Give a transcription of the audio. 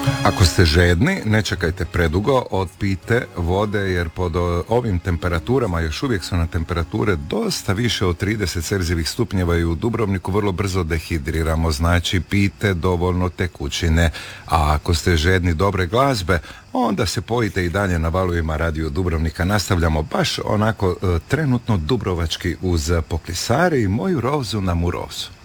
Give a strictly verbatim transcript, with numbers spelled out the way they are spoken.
Ako ste žedni, ne čekajte predugo, otpijte vode jer pod ovim temperaturama, još uvijek su na temperature dosta više od trideset celzijevih stupnjeva i u Dubrovniku vrlo brzo dehidriramo, znači pijte dovoljno tekućine. A ako ste žedni dobre glazbe, onda se pojite i dalje na valovima Radio Dubrovnika. Nastavljamo baš onako e, trenutno dubrovački uz Poklisari i Moju rozu na Murozu.